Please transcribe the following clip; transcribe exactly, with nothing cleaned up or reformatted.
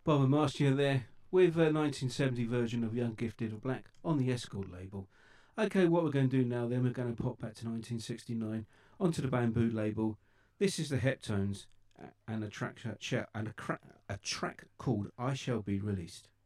Bob and Marcia there with a nineteen seventy version of Young Gifted of Black on the Escort label. Okay, what we're going to do now then, we're going to pop back to nineteen sixty-nine onto the Bamboo label. This is the Heptones and a track and a, cra- a track called I Shall Be Released.